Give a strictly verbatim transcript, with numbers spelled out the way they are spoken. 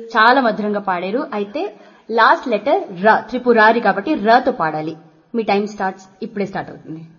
చాలా మధురంగా పాడారు. అయితే లాస్ట్ లెటర్ ర, త్రిపురారి కాబట్టి రతో పాడాలి. మీ టైం స్టార్ట్స్ ఇప్పుడే స్టార్ట్ అవుతుంది.